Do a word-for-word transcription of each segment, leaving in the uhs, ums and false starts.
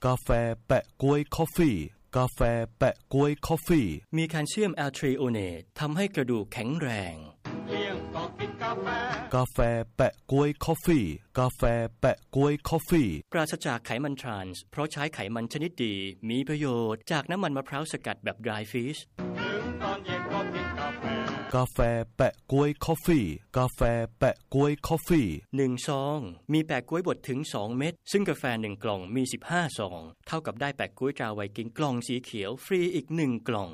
กาแฟแปะก๊วยคอฟฟี่กาแฟแปะก๊วยคอฟฟี่มีแคลเซียมแอลทริโอเนตทำให้กระดูกแข็งแรงกาแฟแปะก๊วยคอฟฟี่กาแฟแปะก๊วยคอฟฟี่ปราศจากไขมันทรานส์เพราะใช้ไขมันชนิดดีมีประโยชน์จากน้ำมันมะพร้าวสกัดแบบ dry fish กาแฟแปะก๊วยคอฟฟี่กาแฟแปะก๊วยคอฟฟี่หนึ่งซองมีแปะก๊วยบดถึงสองเม็ดซึ่งกาแฟหนึ่งกล่องมีสิบห้าซองเท่ากับได้แปะก๊วยตราไวกิ้งกล่องสีเขียวฟรีอีกหนึ่งกล่อง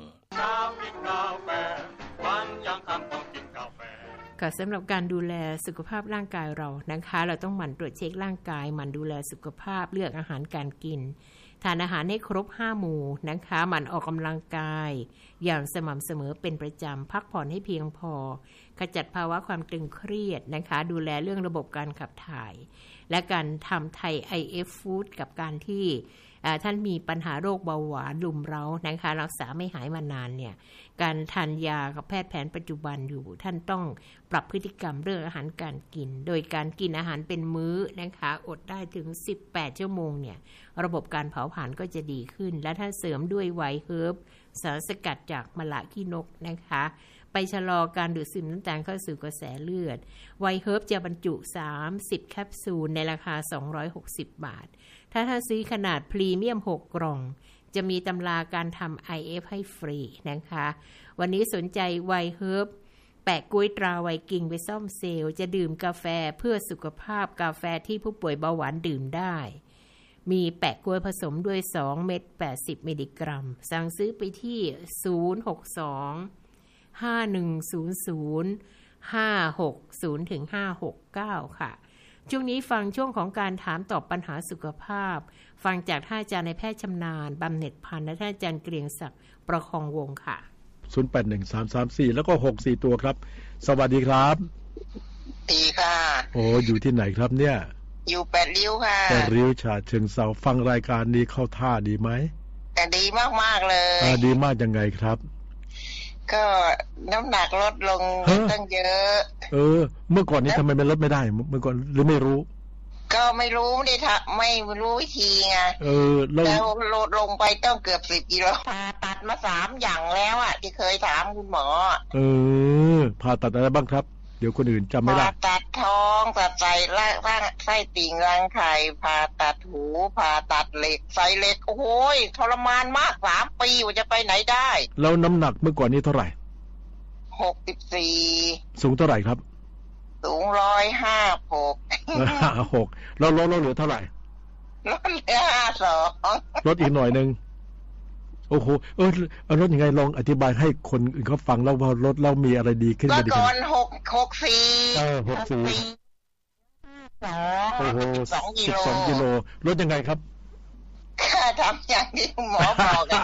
ค่ะสำหรับการดูแลสุขภาพร่างกายเรานะคะเราต้องหมั่นตรวจเช็คร่างกายหมั่นดูแลสุขภาพเลือกอาหารการกินทานอาหารให้ครบห้าหมู่นะคะหมั่นออกกำลังกายอย่างสม่ำเสมอเป็นประจำพักผ่อนให้เพียงพอขจัดภาวะความตึงเครียดนะคะดูแลเรื่องระบบการขับถ่ายและการทำไทย ไอ เอฟ Food กับการที่ท่านมีปัญหาโรคเบาหวานลุมเร้านะคะรักษาไม่หายมานานเนี่ยการทานยากับแพทย์แผนปัจจุบันอยู่ท่านต้องปรับพฤติกรรมเรื่องอาหารการกินโดยการกินอาหารเป็นมื้อนะคะอดได้ถึงสิบแปดชั่วโมงเนี่ยระบบการเผาผลาญก็จะดีขึ้นและถ้าเสริมด้วยไวท์เฮิร์บสารสกัดจากมะละขี้นกนะคะไปชะลอการดูดซึมน้ำตาลเข้าสู่กระแสเลือดไวท์เฮิร์บจะบรรจุสามสิบแคปซูลในราคาสองร้อยหกสิบบาทถ้าถ้าซื้อขนาดพรีเมียมหกกล่องจะมีตำราการทำ ไอ เอฟ ให้ฟรีนะคะวันนี้สนใจไวท์เฮิร์บแปะก๊วยตราไวกิ้งไปซ่อมเซลล์จะดื่มกาแฟเพื่อสุขภาพกาแฟที่ผู้ป่วยเบาหวานดื่มได้มีแปะก๊วยผสมด้วยสองเม็ดแปดสิบมิลลิกรัมสั่งซื้อไปที่ศูนย์ หก สอง ห้า หนึ่ง ศูนย์ ศูนย์ ห้า หก ศูนย์ ถึง ห้า หก เก้าค่ะช่วงนี้ฟังช่วงของการถามตอบปัญหาสุขภาพฟังจากท่านอาจารย์ในแพทย์ชำนาญบำเหน็จพันธ์และท่านอาจารย์เกรียงศักดิ์ประคองวงค่ะศูนย์ แปด หนึ่ง สาม สาม สี่แล้วก็หก สี่ตัวครับสวัสดีครับดีค่ะโอ้อยู่ที่ไหนครับเนี่ยอยู่แปดริ้วค่ะแปดริ้วฉะเชิงเทราฟังรายการนี้เข้าท่าดีไหมแต่ดีมากๆเลยอ่าดีมากยังไงครับก็น้ำหนักลดลงตั้งเยอะเออเมื่อก่อนนี้ทำไมมันลดไม่ได้เมื่อก่อนหรือไม่รู้ก็ไม่รู้ไม่ได้ไม่รู้วิธีไงเออแล้วลดลงไปต้องเกือบสิบกิโลผ่าตัดมาสามอย่างแล้วอ่ะที่เคยถามคุณหมอเออผ่าตัดอะไรบ้างครับเดี๋ยวคนอื่นจำไม่ได้ผ่าตัดท้องตัดไส้ร่างไส้ติ่งรังไข่ผ่าตัดหูผ่าตัดเหล็กไส้เหล็กโอ้โหทรมานมากสามปีว่าจะไปไหนได้แล้วน้ำหนักเมื่อก่อนนี้เท่าไหร่หกสิบสี่สูงเท่าไหร่ครับสูงร้อยห้าหกห้าหกแล้วลดแล้วเหลือเท่าไหร่ลดเหลือห้าสองลดอีกหน่อยนึงโอ้โหเออลดยังไงลองอธิบายให้คนอื่นเขาฟังแล้วว่าลดแล้วมีอะไรดีขึ้นเมื่อก่อนหก หกสี่เออหกสี่โอ้โหสองกิโลสองกิโลลดยังไงครับค่าทำอย่างที่หมอบอกกัน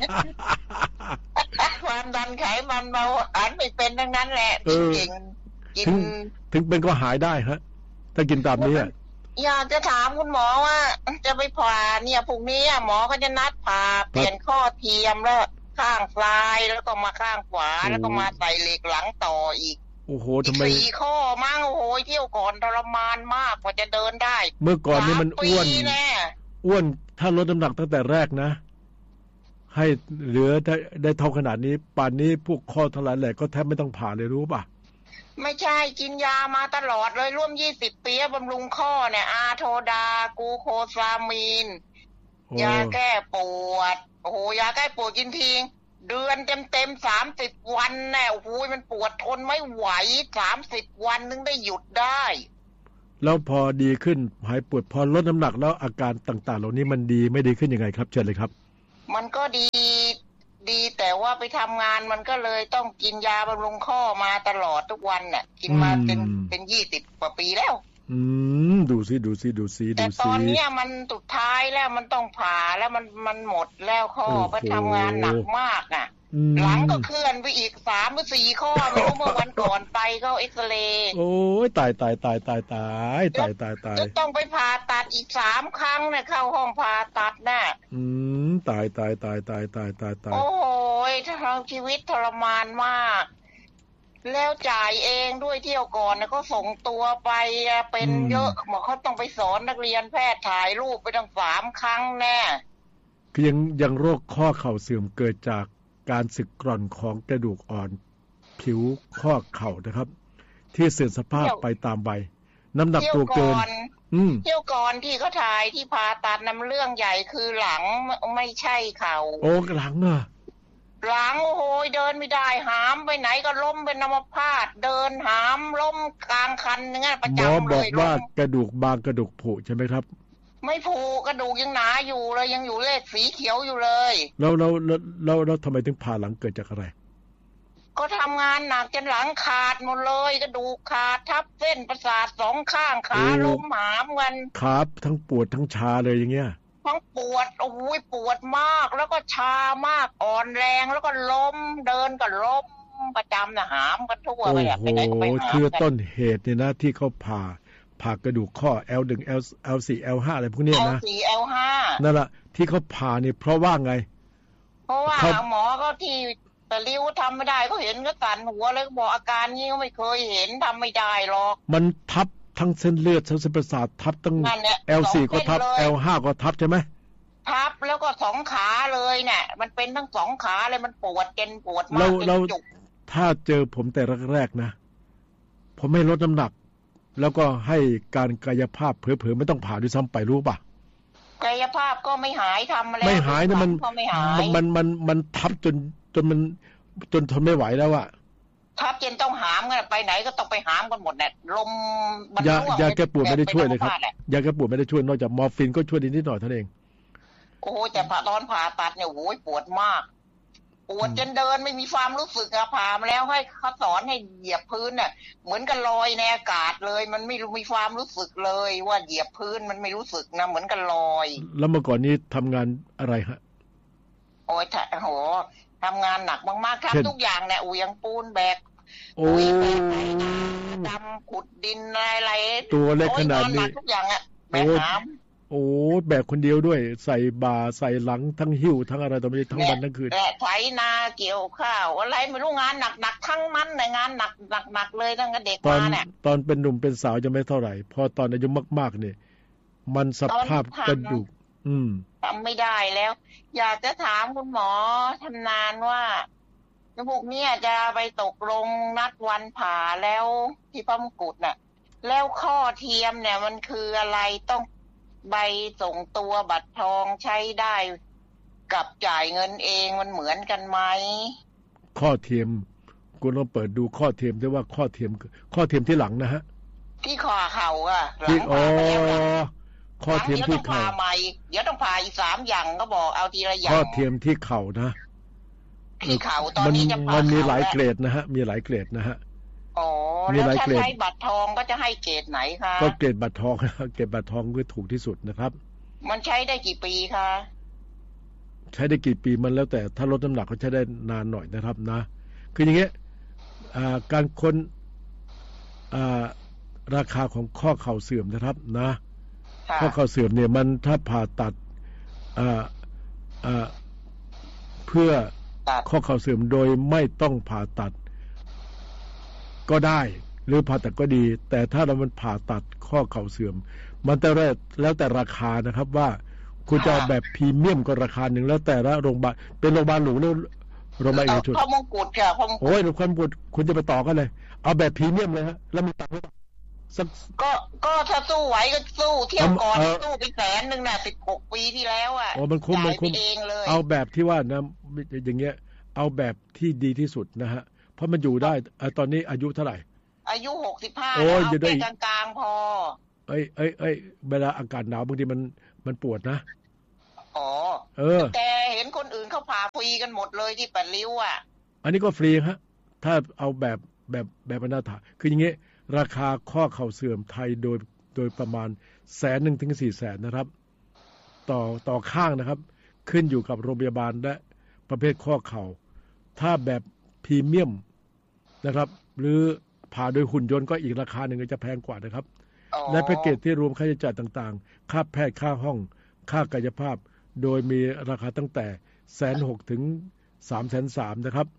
ความดันไขมันเบาหวานไม่เป็นทั้งนั้นแหละจริงๆกินถึงเป็นก็หายได้ฮะถ้ากินตามนี้อยากจะถามคุณหมอว่าจะไปผ่าเนี่ยพรุ่งนี้หมอก็จะนัดผ่าเปลี่ยนข้อเทียมแล้วข้างซ้ายแล้วก็มาข้างขวาแล้วก็มาใส่เหล็กหลังต่ออีกโอ้โหทำไมสี่ข้อมั่งโอ้โหเที่ยวก่อนทรมานมากกว่าจะเดินได้เมื่อก่อนนี่มันอ้วนอ้วนถ้าลดน้ำหนักตั้งแต่แรกนะให้เหลือได้ได้เท่าขนาดนี้ป่านนี้พวกข้อทลายแหลกก็แทบไม่ต้องผ่าเลยรู้ป่ะไม่ใช่กินยามาตลอดเลยร่วมยี่สิบปีบำรุงข้อเนี่ยอาโทดากูโคซามีนยาแก้ปวดโอ้โหยาแก้ปวดกินทีเดือนเต็มๆสามสิบวันแน่โอ้โหมันปวดทนไม่ไหวสามสิบวันนึงได้หยุดได้แล้วพอดีขึ้นหายปวดพอลดน้ำหนักแล้วอาการต่างๆเหล่านี้มันดีไม่ดีขึ้นยังไงครับเชิญเลยครับมันก็ดีดีแต่ว่าไปทำงานมันก็เลยต้องกินยาบำรุงข้อมาตลอดทุกวันน่ะกินมาเป็นเป็นยี่สิบกว่าปีแล้วอืมดูสิดูสิดูสิแต่ตอนนี้มันสุดท้ายแล้วมันต้องผ่าแล้วมันมันหมดแล้วข้อไปทำงานหนักมากอ่ะหลังก็เคลื่อนไปอีกสามหรือสี่ข้อไม่รู้เมื่อวันก่อนไปเขาเอ็กซเรย์โอ้ยตายตายตายตายตายตายตายตายจะต้องไปผ่าตัดอีกสามครั้งเนี่ยเข้าห้องผ่าตัดน่ะอืมตายตายตายตายตายตายตายโอ้ยทั้งชีวิตทรมานมากแล้วจ่ายเองด้วยเที่ยวก่อนนะก็ส่งตัวไปเป็นเยอะหมอเขาต้องไปสอนนักเรียนแพทย์ถ่ายรูปไปตั้งสามครั้งแน่คือยังยังโรคข้อเข่าเสื่อมเกิดจากการสึกกร่อนของกระดูกอ่อนผิวข้อเข่านะครับที่เสื่อมสภาพไปตามวัยน้ำหนักตัวเกินเที่ยวก่อนที่เขาถ่ายที่ผ่าตัดนำเรื่องใหญ่คือหลังไม่ใช่เข่าโอ้หลังอ่ะหลังโอ้ยเดินไม่ได้หามไปไหนก็ล้มเป็นอัมพาตเดินหามล้มกลางคันอย่างเงี้ยประจำเลยหมอบอกว่ากระดูกบางกระดูกผุใช่ไหมครับไม่ผุกระดูกยังหนาอยู่เลยยังอยู่เลขสีเขียวอยู่เลยแล้วแล้วแล้วแล้วแล้วทำไมถึงผ่าหลังเกิดจากอะไรก็ทำงานหนักจนหลังขาดหมดเลยกระดูกขาดทับเส้นประสาทสองข้างขาล้มหามกันครับทั้งปวดทั้งชาเลยอย่างเงี้ยทั้งปวดโอ้ยปวดมากแล้วก็ชามากอ่อนแรงแล้วก็ล้มเดินก็ล้มประจำนะหามกันทั่วไปไปไหนก็ไปหามคือต้นเหตุเนี่ยนะที่เขาผ่าผ่ากระดูกข้อ แอล หนึ่ง แอล แอล สี่ แอล ห้า อะไรพวกนี้นะแอล สี่ แอล ห้านั่นแหละที่เขาผ่านี่เพราะว่าไงเพราะว่าหมอก็ที่แต่ริ้วทำไม่ได้ก็เห็นก็สั่นหัวเลยก็บอกอาการนี้ก็ไม่เคยเห็นทำไม่ได้หรอกมันทับทั้งเส้นเลือดทั้งเส้นประสาททับตั้ง แอล สี่ ก็ทับ แอล ห้า ก็ทับใช่ไหมทับแล้วก็สองขาเลยเนี่ยมันเป็นทั้งสองขาเลยมันปวดเจนปวดมากจนจุกถ้าเจอผมแต่แรกๆนะผมไม่ลดน้ำหนักแล้วก็ให้การกายภาพเผลอๆไม่ต้องผ่าด้วยซ้ำไปรู้ป่ะกายภาพก็ไม่หายทำมาแล้วไม่หายนะมันมันมันมันทับจนจนมันจนทนไม่ไหวแล้วอะทับจนต้องหามกันไปไหนก็ต้องไปหามกันหมดเนี่ยลมมันยายาแก้ปวดไม่ได้ช่วยเลยครับยาแก้ปวดไม่ได้ช่วยนอกจากมอร์ฟีนก็ช่วยนิดหน่อยเท่านั้นเองโอ้แต่ผ่าตอนผ่าตัดเนี่ยโอ้ยปวดมากปวดจนเดินไม่มีความรู้สึกอะผ่ามาแล้วให้เขาสอนให้เหยียบพื้นน่ะเหมือนกับลอยในอากาศเลยมันไม่มีความรู้สึกเลยว่าเหยียบพื้นมันไม่รู้สึกนะเหมือนกับลอยแล้วเมื่อก่อนนี้ทำงานอะไรฮะโอ้ยโหทำงานหนักมากๆทำทุกอย่างเนี่ยอุ้ยยังปูนแบกโอ้ยแบกไถนาดำขุดดินอะไรตัวเล็กขนาดนี้ทุกอย่างอะแบกหามโอ้แบกคนเดียวด้วยใส่บ่าใส่หลังทั้งหิ้วทั้งอะไรต่อไปทั้งวันทั้งคืนแบกไถนาเกี่ยวข้าวอะไรไม่รู้งานหนักๆทั้งนั้นในงานหนักหนักๆเลยตั้งแต่เด็กมาเนี่ยตอนเป็นหนุ่มเป็นสาวจะไม่เท่าไหร่พอตอนอายุมากๆเนี่ยมันสภาพกระดูกอืมทำไม่ได้แล้วอยากจะถามคุณหมอทำนานว่าพวกนี้จะไปตกลงนัดวันผ่าแล้วที่พระมงกุฎน่ะแล้วข้อเทียมเนี่ยมันคืออะไรต้องใบส่งตัวบัตรทองใช้ได้กับจ่ายเงินเองมันเหมือนกันไหมข้อเทียมคุณลองเปิดดูข้อเทียมได้ว่าข้อเทียมข้อเทียมที่หลังนะฮะที่ข้อเข่าอะหลังผ่าแล้วข้อเทียมที่เข่าใหม่เดี๋ยวต้องผ่าอีกสามอย่างก็บอกเอาทีละอย่างข้อเทียมที่เข่านะที่เข่าตอนนี้จะผ่ามันมีหลายเกรดนะฮะมีหลายเกรดนะฮะอ๋อแล้วถ้าใช้บัตรทองก็จะให้เกรดไหนคะก็เกรดบัตรทองเกรดบัตรทองคือถูกที่สุดนะครับมันใช้ได้กี่ปีคะใช้ได้กี่ปีมันแล้วแต่ถ้าลดน้ำหนักก็ใช้ได้นานหน่อยนะครับนะคืออย่างเงี้ยการค้นราคาของข้อเข่าเสื่อมนะครับนะข้อเข่าเสื่อมเนี่ยมันถ้าผ่าตัดเพื่อข้อเข่าเสื่อมโดยไม่ต้องผ่าตัดก็ได้หรือผ่าตัดก็ดีแต่ถ้าเรามันผ่าตัดข้อเข่าเสื่อมมันแต่แล้วแต่ราคานะครับว่าคุณจะเอาแบบพรีเมียมก็ราคาหนึ่งแล้วแต่ละโรงพยาบาลเป็นโรงพยาบาลหรูหรือโรงพยาบาลเอกชนพระมงกุฎค่ะพระมงกุฎโอ้ยพระมงกุฎคุณจะไปต่อกันเลยเอาแบบพรีเมียมเลยฮะแล้วมีตังค์ไหมก็ก็ถ้าสู้ไหวก็สู้เที่ยวก่อนสู้ไปแสนหนึ่งน่ะสิบหกปีที่แล้วอ่ะโอ้มันคุ้มมันคุ้มเอาแบบที่ว่านะอย่างเงี้ยเอาแบบที่ดีที่สุดนะฮะเพราะมันอยู่ได้ตอนนี้อายุเท่าไหร่อายุหกสิบห้าแล้วเอาแค่กลางๆพอเอ้ยเอ้ยเอ้ยเวลาอากาศหนาวบางทีมันมันปวดนะอ๋อเออแต่เห็นคนอื่นเขาผ่าฟรีกันหมดเลยที่แปดริ้วอ่ะอันนี้ก็ฟรีฮะถ้าเอาแบบแบบแบบอนาถาคืออย่างเงี้ยราคาข้อเข่าเสื่อมไทยโดยโดยประมาณแสนหนึ่งถึงสี่แสนนะครับต่อต่อข้างนะครับขึ้นอยู่กับโรงพยาบาลและประเภทข้อเข่าถ้าแบบพรีเมียมนะครับหรือผ่าโดยหุ่นยนต์ก็อีกราคาหนึ่งก็จะแพงกว่านะครับและแพ็กเกจที่รวมค่าใช้จ่ายต่างๆค่าแพทย์ค่าห้องค่ากายภาพโดยมีราคาตั้งแต่แสนหกถึงสามแสนสามนะครับ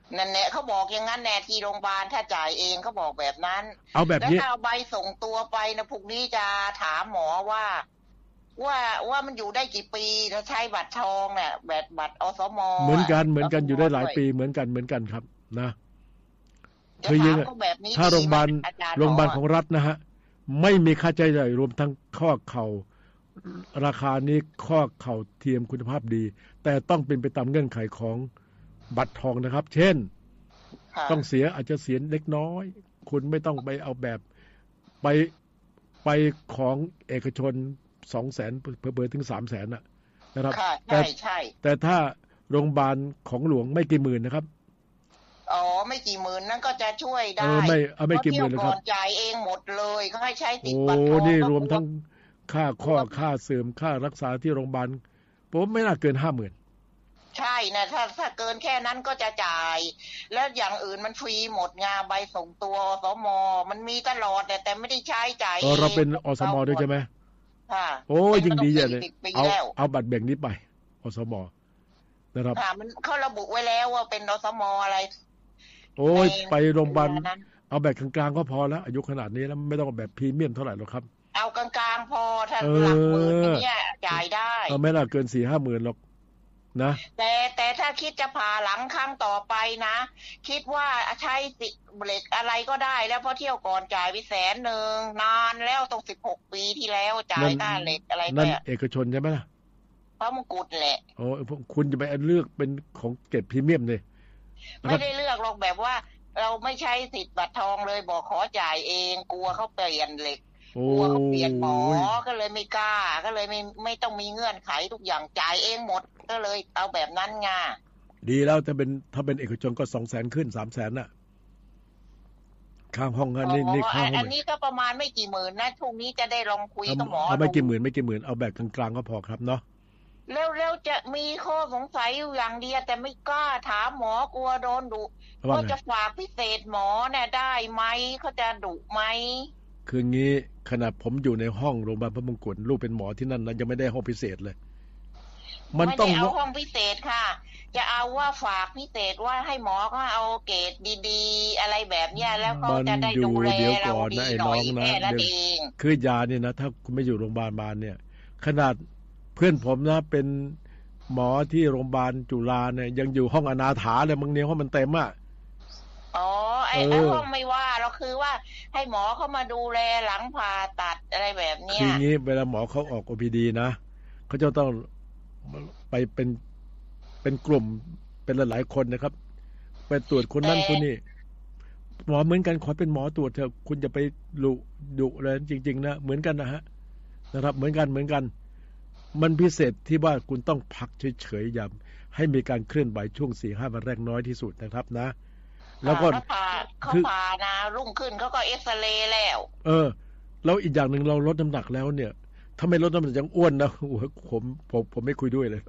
นั่นแหละเขาบอกอย่างนั้นแน่ที่โรงพยาบาลถ้าจ่ายเองเขาบอกแบบนั้นเอาแบบนี้แล้วถ้าเอาใบส่งตัวไปนะพวกนี้จะถามหมอว่าว่าว่ามันอยู่ได้กี่ปีถ้าใช้บัตรทองเนี่ยแบบบัตรอสม. เหมือนกันเหมือนกันอยู่ได้หลายปีเหมือนกันเหมือนกันครับนะคือยังถ้าโรงพยาบาลโรงพยาบาลของรัฐนะฮะไม่มีค่าใช้จ่ายรวมทั้งข้อเข่าราคานี้ข้อเข่าเทียมคุณภาพดีแต่ต้องเป็นไปตามเงื่อนไขของบัตรทองนะครับเช่นต้องเสียอาจจะเสียเล็กน้อยคุณไม่ต้องไปเอาแบบไปไปของเอกชน สองแสน เพิ่มถึง สามแสน น่ะนะครับแต่ใช่แต่ถ้าโรงพยาบาลของหลวงไม่กี่หมื่นนะครับอ๋อไม่กี่หมื่นนั่นก็จะช่วยได้เออไม่เอาไม่กี่หมื่นเลยครับจ่ายเองหมดเลยเขาให้ใช้ติดบัตรทองโอ้นี่รวมทั้งค่าข้อค่าเสริมค่ารักษาที่โรงพยาบาลผมไม่น่าเกิน ห้าหมื่นใช่นะถ้าถ้าเกินแค่นั้นก็จะจ่ายแล้วอย่างอื่นมันฟรีหมดงาใบส่งตัวอสม.มันมีตลอดแต่แต่ไม่ได้ใช้จ่ายเองเราเป็นอสม.ด้วยใช่ไหมค่ะโอ้ยิ่งดีเลยเอาเอาบัตรแบ่งนี้ไปอสม.นะครับค่ะมันเขาระบุไว้แล้วว่าเป็นอสม.อะไรโอ้ยไปโรงพยาบาลเอาแบบกลางๆก็พอแล้วอายุขนาดนี้แล้วไม่ต้องแบบพรีเมียมเท่าไหร่หรอกครับเอากลางๆพอถ้าหลักหมื่นเนี่ยจ่ายได้เออไม่น่าเกิน สี่ห้าหมื่นหรอกนะแต่แต่ถ้าคิดจะผ่าหลังครั้งต่อไปนะคิดว่าใช้เหล็กอะไรก็ได้แล้วเพราะเที่ยวก่อนจ่ายไปแสนนึงนานแล้วตรงสิบหกปีที่แล้วจ่ายค่าเหล็กอะไรนั่นเอกชนใช่ไหมล่ะพระมงกุฎแหละโอ้คุณจะไปเลือกเป็นของเกรดพรีเมียมเลยไม่ได้เลือกหรอกแบบว่าเราไม่ใช้สิทธิ์บัตรทองเลยบอกขอจ่ายเองกลัวเขาเปลี่ยนเหล็กกลัวเขาเปลี่ยนหมอก็เลยไม่กล้าก็เลยไม่ไม่ต้องมีเงื่อนไขทุกอย่างจ่ายเองหมดก็เลยเอาแบบนั้นไงดีแล้วถ้าเป็นถ้าเป็นเอกชนก็ สองแสน ขึ้น สามแสน น่ะข้างห้องนี่นี่ข้างห้องอันนี้ก็ประมาณไม่กี่หมื่นนะช่วงนี้จะได้ลองคุยกับหมอเอาไม่กี่หมื่นไม่กี่หมื่นเอาแบบกลางๆก็พอครับเนาะแล้วแล้วจะมีข้อสงสัยอยู่อย่างเดียวแต่ไม่กล้าถามหมอกลัวโดนดุก็จะฝากพิเศษหมอเนี่ยได้ไหมเขาจะดุไหมคืองี้ขณะผมอยู่ในห้องโรงพยาบาลพระมงกุฎลูกเป็นหมอที่นั่นนะยังไม่ได้ห้องพิเศษเลยมันต้องเอาห้องพิเศษค่ะจะเอาว่าฝากพิเศษว่าให้หมอเขาเอาเกรดดีๆอะไรแบบนี้แล้วเขาจะได้ดูแลเราดีหน่อยแค่นั้นเองคือยาเนี่ยนะถ้าคุณไม่อยู่โรงพยาบาลมาเนี่ยขนาดเพื่อนผมนะเป็นหมอที่โรงพยาบาลจุฬาเนี่ยยังอยู่ห้องอนาถาเลยบางเนี่ยห้องมันเต็มอ่ะอ๋อไอ้ห้องไม่ว่าเราคือว่าให้หมอเขามาดูแลหลังผ่าตัดอะไรแบบเนี้ยคืองี้เวลาหมอเขาออก โอ พี ดี นะเขาจะต้องไปเป็นเป็นกลุ่มเป็นหลายๆคนนะครับไปตรวจคนนั้นคนนี้หมอเหมือนกันขอเป็นหมอตรวจเถอะคุณจะไปดุดุอะไรจริงๆนะเหมือนกันนะฮะนะครับเหมือนกันเหมือนกันมันพิเศษที่ว่าคุณต้องพักเฉยๆอย่าให้มีการเคลื่อนไหวช่วง สี่ห้า วันแรกน้อยที่สุดนะครับนะแล้วก็เขาผ่านะรุ่งขึ้นเขาก็เอ็กซเรย์แล้วเออแล้วอีกอย่างหนึ่งเราลดน้ำหนักแล้วเนี่ยถ้าไม่ลดน้ำหนักยังอ้วนนะโอ้โหผมผมผมไม่คุยด้วยเลย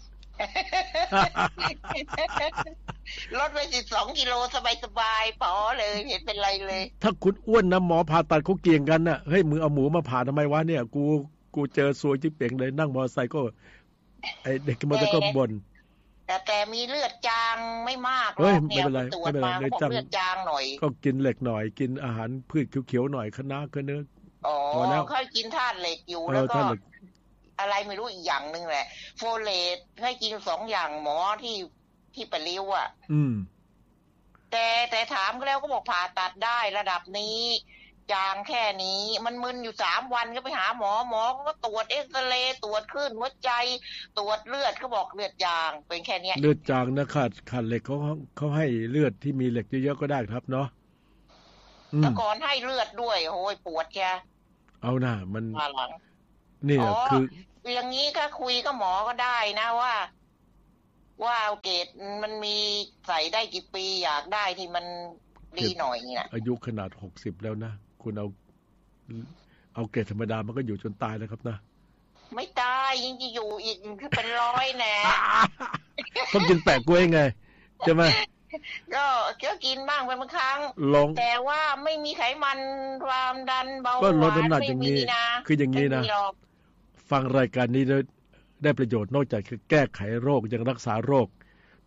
ลดไปสิบสองกิโลสบายๆพอเลยเห็นเป็นไรเลยถ้าคุณอ้วนนะหมอผ่าตัดเขาเกี่ยงกันน่ะเฮ้ยมือเอาหมูมาผ่าทำไมวะเนี่ยกูกูเจอซวยจิ๊บเป่งเลยนั่งมอเตอร์ไซค์ก็ไอเด็กมอเตอร์ก็บ่นแต่แต่มีเลือดจางไม่มากเฮ้ยไม่เป็นไรไม่เป็นไรเลือดจางหน่อยก็กินเหล็กหน่อยกินอาหารพืชเขียวๆหน่อยคะน้าก็เนื้ออ๋อแล้วค่อยกินธาตุเหล็กอยู่แล้วก็อะไรไม่รู้อีกอย่างนึงแหละโฟเลตให้กินสองอย่างหมอที่ที่ปะริ้วอ่ะอืมแต่แต่ถามก็แล้วก็บอกผ่าตัดได้ระดับนี้จางแค่นี้มันมึนอยู่สามวันก็ไปหาหมอหมอก็ตรวจเอ็กซเรย์ตรวจคลื่นหัวใจตรวจเลือดเขาบอกเลือดจางเป็นแค่นี้เลือดจางนะขาดขาดเหล็กเขาเขาให้เลือดที่มีเหล็กเยอะๆก็ได้ครับเนาะแต่ก่อนให้เลือดด้วยโอ้ยปวดแกเอาหน้ามันนี่คืออย่างนี้ก็คุยกับหมอก็ได้นะว่าว่าเอาเกรดมันมีใส่ได้กี่ปีอยากได้ที่มันดีหน่อยนี่นะอายุขนาดหกสิบแล้วนะคุณเอาเอาเกรดธรรมดามันก็อยู่จนตายแล้วครับนะไม่ตายยิ่งจะอยู่อีกคือเป็นร้อยแน่ต้องกินแปะกล้วยไงใช่ไหมก็ก็กินบ้างเป็นบางครั้งแต่ว่าไม่มีไขมันความดันเบาหวานก็ลดน้ำหนักอย่างนี้คืออย่างนี้นะฟังรายการนี้ได้ได้ประโยชน์นอกจากคือแก้ไขโรคยังรักษาโรคโ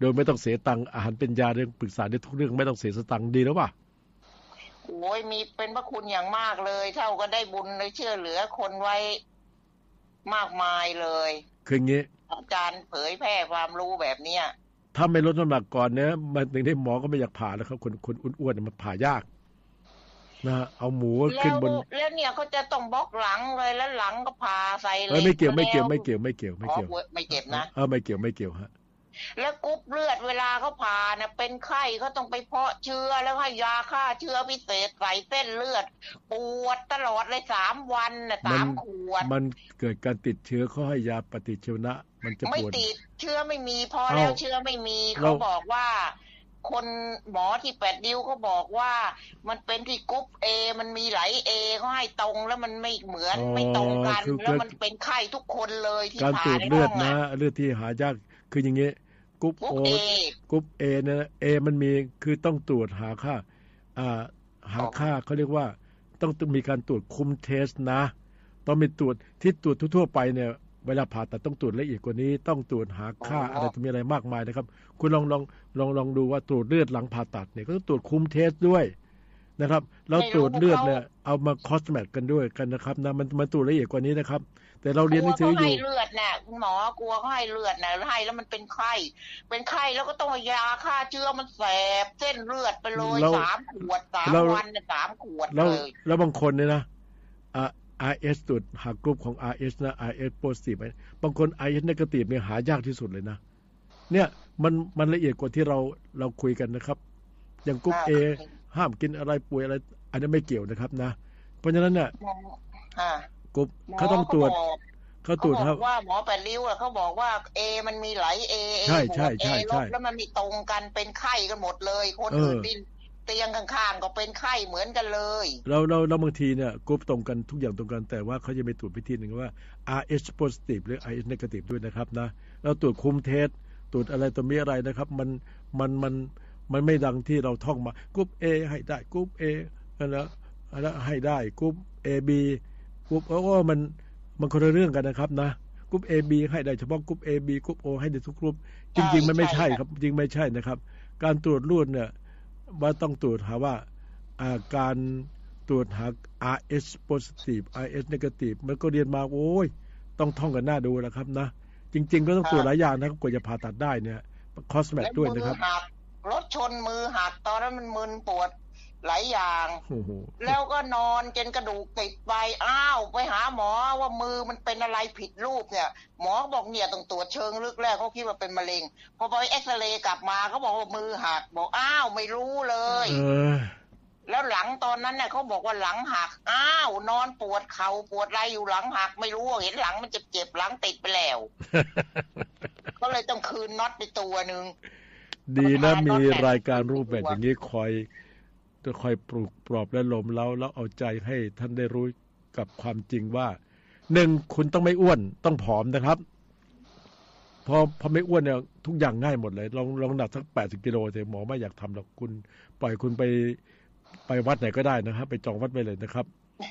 โดยไม่ต้องเสียตังค์อาหารเป็นยาเรื่องปรึกษาได้ทุกเรื่องไม่ต้องเสียสตังค์ดีแล้วป่ะโอ้ยมีเป็นพระคุณอย่างมากเลยเท่าก็ได้บุญเลยเชื่อเหลือคนไว้มากมายเลยคืออย่างงี้อาจารย์เผยแพร่ความรู้แบบเนี้ยถ้าไม่ลดน้ำหนักก่อนเนี่ยมันถึงได้หมอก็ไม่อยากผ่าแล้วครับคนคนอ้วนๆมันผ่ายากนะเอาหมูขึ้นบนแล้วเนี่ยเขาจะต้องบล็อกหลังเลยแล้วหลังก็ผ่าใส่เลยไม่เกี่ยวไม่เกี่ยวไม่เกี่ยวไม่เกี่ยวไม่เกี่ยวไม่เจ็บนะเออไม่เกี่ยวไม่เกี่ยวฮะแล้วกรุ๊ปเลือดเวลาเขาผ่าเนี่ยเป็นไข้เขาต้องไปเพาะเชื้อแล้วให้ยาฆ่าเชื้อพิเศษใส่เส้นเลือดปวดตลอดเลยสามวันน่ะสามขวดมันเกิดการติดเชื้อเขาให้ยาปฏิชีวนะมันจะปวดไม่ติดเชื้อไม่มีพอแล้วเชื้อไม่มีเขาบอกว่าคนหมอที่แปดนิ้วเขาบอกว่ามันเป็นที่กรุ๊ป A มันมีหลาย A เขาให้ตรงแล้วมันไม่เหมือนไม่ตรงกันแล้วมันเป็นไข้ทุกคนเลยที่ผ่าในห้องการตรวจเลือดนะเลือดที่หายากคืออย่างงี้กรุ๊ป O กรุ๊ป A นะ A มันมีคือต้องตรวจหาค่าอ่าหาค่าเขาเรียกว่าต้องมีการตรวจคุมเทสนะต้องมีตรวจที่ตรวจทั่วๆไปเนี่ยเวลาผ่าตัดต้องตรวจละเอียดกว่านี้ต้องตรวจหาค่าอะไรจะมีอะไรมากมายนะครับคุณลองลองลองลองดูว่าตรวจเลือดหลังผ่าตัดเนี่ยก็ต้องตรวจคุมเทสด้วยนะครับแล้วตรวจเลือดเนี่ยเอามาคอสแมทกันด้วยกันนะครับนะมันมันตรวจละเอียดกว่านี้นะครับแต่เราเรียนหนังสืออยู่ให้เลือดน่ะหมอกลัวเขาให้เลือดน่ะให้แล้วมันเป็นไข้เป็นไข้แล้วก็ต้องยาฆ่าเชื้อมันแสบเส้นเลือดไปเลยสามขวดสามวันน่ะสามขวดเลยแล้วบางคนเนี่ยนะอ่ะอาร์ เอส ตรวจหากรุ๊ปของ อาร์ เอส นะ อาร์ เอส positive บางคน อาร์ เอส negative เนี่ยหายากที่สุดเลยนะเนี่ยมันมันละเอียดกว่าที่เราเราคุยกันนะครับอย่างกรุ๊ป A ห้ามกินอะไรป่วยอะไรอันนั้นไม่เกี่ยวนะครับนะเพราะฉะนั้นเนี่ยกรุ๊ปเขาต้องตรวจเขาตรวจครับว่าหมอแปดริ้วอ่ะเขาบอกว่า A มันมีหลาย A ใช่ใช่ใช่ใช่แล้วมันมีตรงกันเป็นไข้กันหมดเลยคนอื่นดินเตียงข้างๆก็เป็นไข้เหมือนกันเลยเราเราเราบางทีเนี่ยกรุ๊ปตรงกันทุกอย่างตรงกันแต่ว่าเขาจะไปตรวจวิธีหนึ่งว่า อาร์ เอส positive หรือ อาร์ เอส negative ด้วยนะครับนะเราตรวจคุมเทสตรวจอะไรตัวมีอะไรนะครับมันมันมันมันไม่ดังที่เราท่องมากรุ๊ป A ให้ได้กรุ๊ป A แล้วแล้วให้ได้กรุ๊ป เอ บี กรุ๊ปโอ้มันมันคนละเรื่องกันนะครับนะกรุ๊ป เอ บี ให้ได้เฉพาะกรุ๊ป เอ บี กรุ๊ป O ให้ได้ทุกกรุ๊ปจริงๆมันไม่ใช่ครับจริงไม่ใช่นะครับการตรวจเลือดเนี่ยว่าต้องตรวจหาว่าอาการตรวจหา อาร์ เอส positive อาร์ เอส negative มันก็เรียนมาโอ้ยต้องท่องกันหน้าดูนะครับนะจริงๆก็ต้องตรวจหลายอย่างนะครับกว่าจะผ่าตัดได้เนี่ยคอสแมทด้วยนะครับรถชนมือหักตอนนั้นมันมึนปวดหลายอย่างแล้วก็นอนจนกระดูกติดไปอ้าวไปหาหมอว่ามือมันเป็นอะไรผิดรูปเนี่ยหมอบอกเนี่ยต้องตรวจเชิงลึกแรกเขาคิดว่าเป็นมะเร็งพอไปเอ็กซเรย์กลับมาเขาบอกว่ามือหักบอกอ้าวไม่รู้เลยแล้วหลังตอนนั้นเนี่ยเขาบอกว่าหลังหักอ้าวนอนปวดเข่าปวดอะไรอยู่หลังหักไม่รู้เห็นหลังมันเจ็บๆหลังติดไปแล้วก็เลยต้องคืนน็อตไปตัวนึงดีนะมีรายการรูปแบบอย่างนี้คอยจะคอยปลุกปลอบและลมเล้าแล้วเอาใจให้ท่านได้รู้กับความจริงว่าหนึ่งคุณต้องไม่อ้วนต้องผอมนะครับพอพอไม่อ้วนเนี่ยทุกอย่างง่ายหมดเลยลองลองหนักสักแปดสิบกิโลแต่หมอไม่อยากทำหรอกคุณปล่อยคุณไปไปวัดไหนก็ได้นะครับไปจองวัดไปเลยนะครับ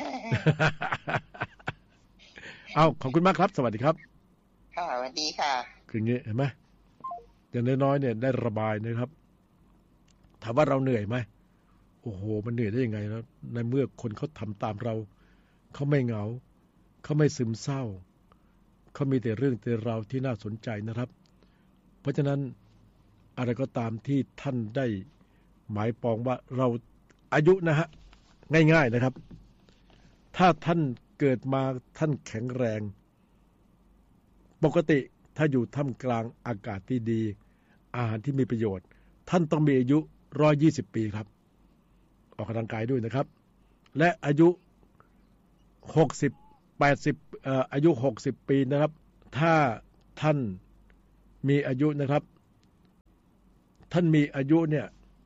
เอาขอบคุณมากครับสวัสดีครับค่ะสวัสดีค่ะคืออย่างนี้เห็นไหมอย่างน้อยๆเนี่ยได้ระบายนะครับถามว่าเราเหนื่อยไหมโอ้โหมันเหนื่อยได้ยังไงแล้วในเมื่อคนเขาทำตามเราเขาไม่เหงาเขาไม่ซึมเศร้าเขามีแต่เรื่องแต่ราวที่น่าสนใจนะครับเพราะฉะนั้นอะไรก็ตามที่ท่านได้หมายปองว่าเราอายุนะฮะง่ายๆนะครับถ้าท่านเกิดมาท่านแข็งแรงปกติถ้าอยู่ท่ามกลางอากาศที่ดีอาหารที่มีประโยชน์ท่านต้องมีอายุหนึ่งร้อยยี่สิบปีครับออกกำลังกายด้วยนะครับและอายุหกสิบ แปดสิบเอ่ออายุหกสิบปีนะครับถ้าท่านมีอายุนะครับท่านมีอายุเนี่ย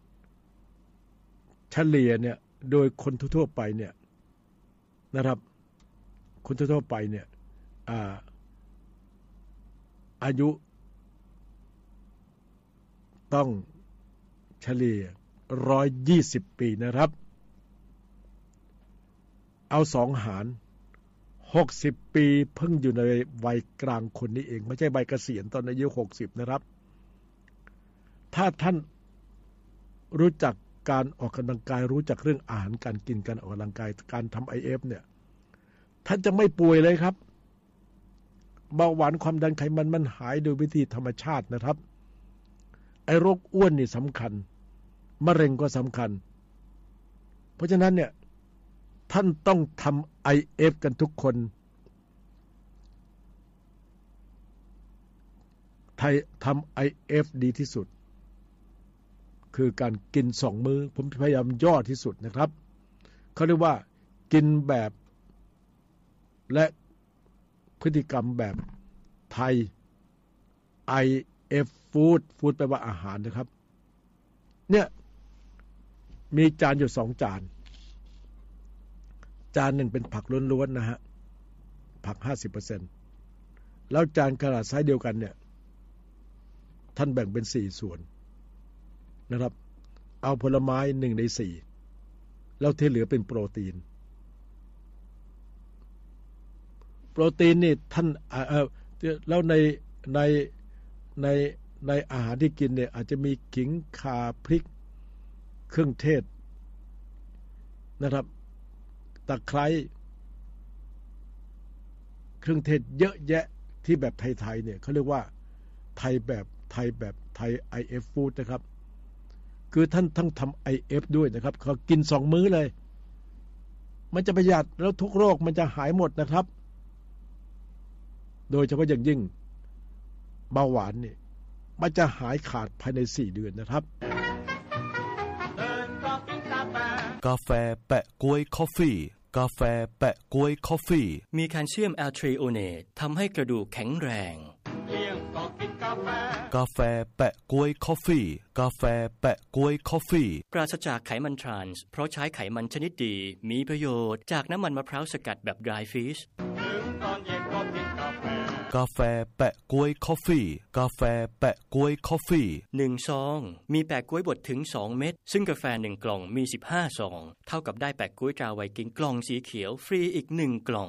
เฉลี่ยเนี่ยโดยคนทั่วๆไปเนี่ยนะครับคนทั่วๆไปเนี่ยอ่าอายุต้องเฉลี่ยหนึ่งร้อยยี่สิบปีนะครับเอาสองหารหกสิบปีเพิ่งอยู่ในวัยกลางคนนี้เองไม่ใช่วัยเกษียณตอนอายุหกสิบนะครับถ้าท่านรู้จักการออกกำลังกายรู้จักเรื่องอาหารการกินการออกกำลังกายการทำ ไอ เอฟ เนี่ยท่านจะไม่ป่วยเลยครับเบาหวานความดันไขมันมันหายโดยวิธีธรรมชาตินะครับไอ้โรคอ้วนนี่สำคัญมะเร็งก็สำคัญเพราะฉะนั้นเนี่ยท่านต้องทำ ไอ เอฟ กันทุกคนไทยทำ ไอ เอฟ ดีที่สุดคือการกินสองมื้อผมพยายามย่อที่สุดนะครับเขาเรียกว่ากินแบบและพฤติกรรมแบบไทย ไอ เอฟ food food แปลว่าอาหารนะครับเนี่ยมีจานอยู่สองจานจานหนึ่งเป็นผักล้วนๆนะฮะผัก ห้าสิบเปอร์เซ็นต์ แล้วจานขนาดไซส์เดียวกันเนี่ยท่านแบ่งเป็นสี่ส่วนนะครับเอาผลไม้หนึ่งในสี่แล้วที่เหลือเป็นโปรตีนโปรตีนนี่ท่านเอ่อแล้วในในในในอาหารที่กินเนี่ยอาจจะมีขิงข่าพริกเครื่องเทศนะครับตะไคร้เครื่องเทศเยอะแยะที่แบบไทยๆเนี่ยเขาเรียกว่าไทยแบบไทยแบบไทย ไอ เอฟ food นะครับคือท่านทั้งทำ ไอ เอฟ ด้วยนะครับเขากินสองมื้อเลยมันจะประหยัดแล้วทุกโรคมันจะหายหมดนะครับโดยเฉพาะอย่างยิ่งเบาหวานนี่มันจะหายขาดภายในสี่เดือนนะครับกาแฟแปะก๊วยคอฟฟี่กาแฟแปะก๊วยคอฟฟี่มีแคลเซียมแอลทรีโอเนตทำให้กระดูกแข็งแรงกาแฟแปะก๊วยคอฟฟี่กาแฟแปะก๊วยคอฟฟี่ปราศจากไขมันทรานส์เพราะใช้ไขมันชนิดดีมีประโยชน์จากน้ำมันมะพร้าวสกัดแบบ dry fish กาแฟแปะก๊วยคอฟฟี่กาแฟแปะก๊วยคอฟฟี่หนึ่งซองมีแปะก๊วยบดถึงสองเม็ดซึ่งกาแฟหนึ่งกล่องมีสิบห้าซองเท่ากับได้แปะก๊วยตราไวกิ้งกล่องสีเขียวฟรีอีกหนึ่งกล่อง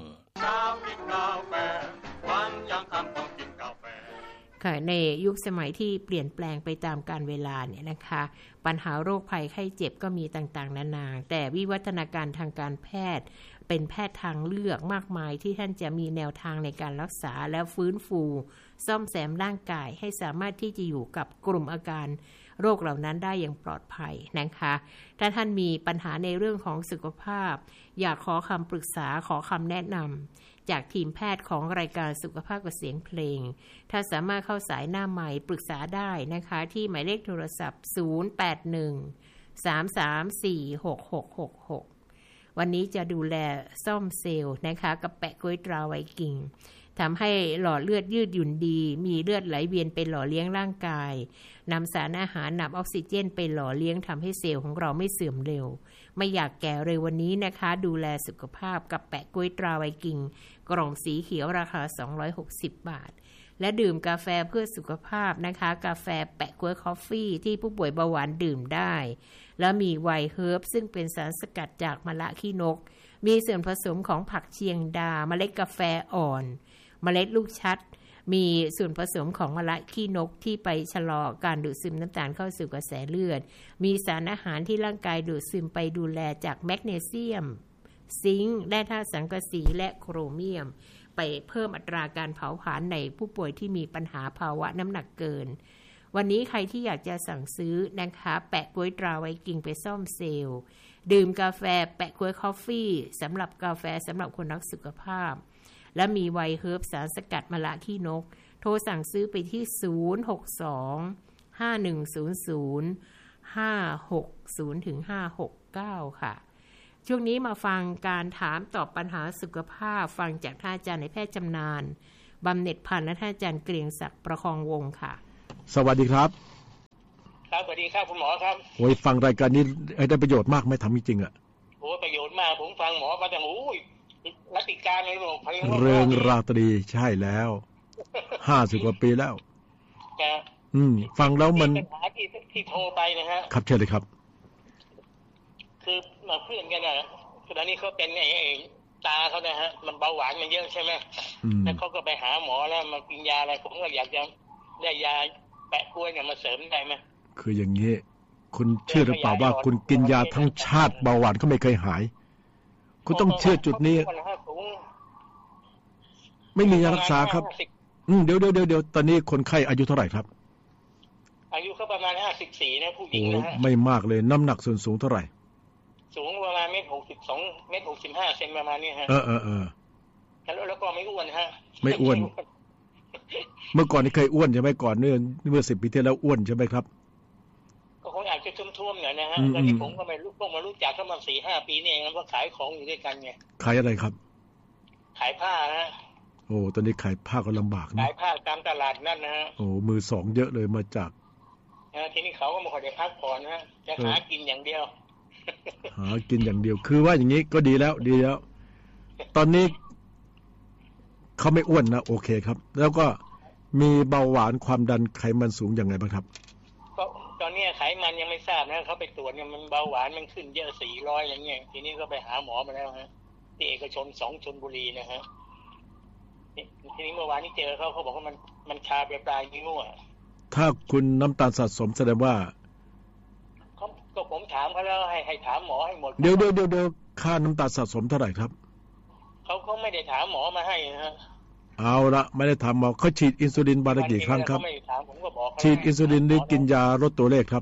ค่ะในยุคสมัยที่เปลี่ยนแปลงไปตามกาลเวลาเนี่ยนะคะปัญหาโรคภัยไข้เจ็บก็มีต่างๆนานาแต่วิวัฒนาการทางการแพทย์เป็นแพทย์ทางเลือกมากมายที่ท่านจะมีแนวทางในการรักษาและฟื้นฟูซ่อมแซมร่างกายให้สามารถที่จะอยู่กับกลุ่มอาการโรคเหล่านั้นได้อย่างปลอดภัยนะคะถ้าท่านมีปัญหาในเรื่องของสุขภาพอยากขอคำปรึกษาขอคำแนะนำจากทีมแพทย์ของรายการสุขภาพกับเสียงเพลงถ้าสามารถเข้าสายหน้าใหม่ปรึกษาได้นะคะที่หมายเลขโทรศัพท์ศูนย์ แปด หนึ่ง สาม สาม สี่ หก หก หก หกวันนี้จะดูแลซ่อมเซลล์นะคะกับแปะก๊วยตราไวกิ้งทำให้หลอดเลือดยืดหยุ่นดีมีเลือดไหลเวียนไปหล่อเลี้ยงร่างกายนำสารอาหารนำออกซิเจนไปหล่อเลี้ยงทำให้เซลล์ของเราไม่เสื่อมเร็วไม่อยากแก่เร็ววันนี้นะคะดูแลสุขภาพกับแปะก๊วยตราไวกิ้งกล่องสีเขียวราคาสองร้อยหกสิบบาทและดื่มกาแฟเพื่อสุขภาพนะคะกาแฟแปะก๊วยคอฟฟี่ที่ผู้ป่วยเบาหวานดื่มได้แล้วมีไวน์เฮิร์บซึ่งเป็นสารสกัดจากมะละขี้นกมีส่วนผสมของผักเชียงดาเมล็ดกาแฟอ่อนเมล็ดลูกชัดมีส่วนผสมของมะละขี้นกที่ไปชะลอการดูดซึมน้ำตาลเข้าสู่กระแสเลือดมีสารอาหารที่ร่างกายดูดซึมไปดูแลจากแมกนีเซียมซิงค์แร่ธาตุสังกะสีและโครเมียมไปเพิ่มอัตราการเผาผลาญในผู้ป่วยที่มีปัญหาภาวะน้ำหนักเกินวันนี้ใครที่อยากจะสั่งซื้อนะคะแปะก๊วยตราไวกิ้งไปซ่อมเซลล์ดื่มกาแฟแปะก๊วยคอฟฟี่สำหรับกาแฟสำหรับคนรักสุขภาพและมีไวน์เฮิร์บสารสกัดมะละขี้นกโทรสั่งซื้อไปที่ศูนย์ หก สอง ห้า หนึ่ง ศูนย์ ศูนย์ ห้า หก ศูนย์ ถึง ห้า หก เก้าค่ะช่วงนี้มาฟังการถามตอบปัญหาสุขภาพฟังจากท่านอาจารย์ในแพทย์ชำนาญบำเหน็จพันธ์และท่านอาจารย์เกรียงศักดิ์ประคองวงศ์ค่ะสวัสดีครับครับสวัสดีครับคุณหมอครับโอ้ยฟังรายการนี้ได้ประโยชน์มากไหมทำจริงๆอ่ะโอ้ประโยชน์มากผมฟังหมอมาตั้งโอ้ยรัติการเลยบอกเพลงเริงราตรีใช่แล้วห้าสิบกว่าปีแล้วอืมฟังแล้วมันปัญหาที่ที่โทรไปนะฮะครับเชิญเลยครับคือมาเพื่อนกันนะคือตอนนี้เขาเป็นไอ้ตาเขานะฮะมันเบาหวานมันเยอะใช่ไหมแล้วเขาก็ไปหาหมอแล้วมากินยาอะไรผมก็อยากจะได้ยาแปะกล้วยเนี่ยมาเสริมได้ไหมคืออย่างนี้คุณเชื่อหรือเปล่าว่าคุณกินยาทั้งชาติเบาหวานก็ไม่เคยหายคุณต้องเชื่อจุดนี้ไม่มียารักษาครับอืมเดี๋ยวเดี๋ยวเดี๋ยวเดี๋ยวตอนนี้คนไข้อายุเท่าไหร่ครับอายุเขาประมาณห้าสิบสี่นะผู้หญิงนะฮะไม่มากเลยน้ำหนักส่วนสูงเท่าไหร่สูงประมาณเมตรหกสิบสองเมตรหกสิบห้าเซนประมาณนี้ฮะเออเออเออแล้วแล้วก็ไม่อ้วนฮะไม่อ้วนเมื่อก่อนนี่เคยอ้วนใช่ไหมก่อนเมื่อเมื่อสิบปีที่แล้วอ้วนใช่ไหมครับก็คงอาจจะทุ่มๆหน่อยนะฮะตอนนี้ผมก็ไม่รู้พวกมารู้จักเขามาสี่ห้าปีนี่เองเพราะขายของอยู่ด้วยกันไงขายอะไรครับขายผ้าฮะโอ้ตอนนี้ขายผ้าก็ลำบากนะขายผ้าตามตลาดนั่นนะฮะโอ้มือสองเยอะเลยมาจากทีนี้เขาก็มาขอได้พักผ่อนนะจะหากินอย่างเดียวหากินอย่างเดียวคือว่าอย่างนี้ก็ดีแล้วดีแล้วตอนนี้เขาไม่อ้วนนะโอเคครับแล้วก็มีเบาหวานความดันไขมันสูงอย่างไรบ้างครับก็ตอนนี้ไขมันยังไม่ทราบนะเขาไปตรวจเนี่ยมันเบาหวานมันขึ้นเยอะสี่ร้อยอย่างเงี้ยทีนี้ก็ไปหาหมอมาแล้วฮะที่เอกชนสองชลบุรีนะฮะทีนี้เมื่อวานนี้เจอเขาเขาบอกว่ามันมันชาปลายปลายนิ้วอ่ะถ้าคุณน้ำตาลสะสมแสดงว่าเขาก็ผมถามเขาแล้วให้ให้ถามหมอให้หมดเดี๋ยวเดี๋ยวเดี๋ยวเดี๋ยวค่าน้ำตาลสะสมเท่าไหร่ครับเขาเขาไม่ได้ถามหมอมาให้ฮะเอาละไม่ได้ถามหมอเขาฉีดอินซูลินบาร์กี่ครั้งครับไม่ถามผมก็บอกฉีดอินซูลินหรือกินยาลดตัวเลขครับ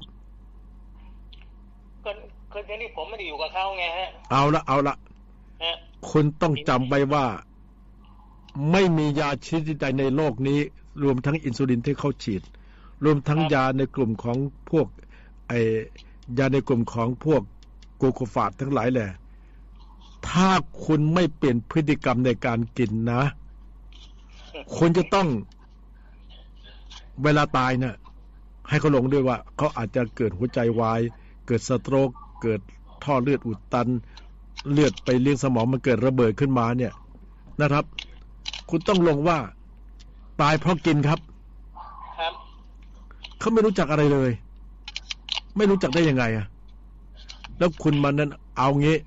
ก็คือทีนี้ผมไม่ได้อยู่กับเขาไงฮะเอาละเอาละคุณต้องจำไว้ว่าไม่มียาชนิดใดในโลกนี้รวมทั้งอินซูลินที่เขาฉีดรวมทั้งยาในกลุ่มของพวกไอยาในกลุ่มของพวกโกโคฟาตทั้งหลายแหละถ้าคุณไม่เปลี่ยนพฤติกรรมในการกินนะคุณจะต้องเวลาตายเนี่ยให้เขาลงด้วยว่าเขาอาจจะเกิดหัวใจวายเกิดสโตรกเกิดท่อเลือดอุดตันเลือดไปเลี้ยงสมองมันเกิดระเบิดขึ้นมาเนี่ยนะครับคุณต้องลงว่าตายเพราะกินครับครับเขาไม่รู้จักอะไรเลยไม่รู้จักได้ยังไงอะแล้วคุณมันนั้นเอางี้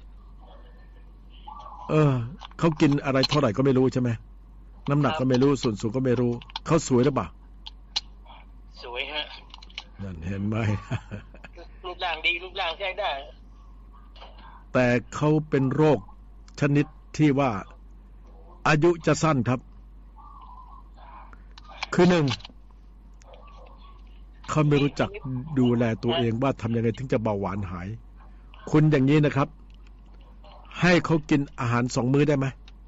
เออเขากินอะไรเท่าไหร่ก็ไม่รู้ใช่ไหมน้ำหนักก็ไม่รู้ส่วนสูงก็ไม่รู้เขาสวยหรือเปล่าสวยฮะนั่นเห็นไหมรูปร่างดีรูปร่างใช้ได้แต่เขาเป็นโรคชนิดที่ว่าอายุจะสั้นครับคือหนึ่งเขาไม่รู้จักดูแลตัวเองว่าทำยังไงถึงจะเบาหวานหายคุณอย่างนี้นะครับให้เขากินอาหารสองมื้อได้ไหม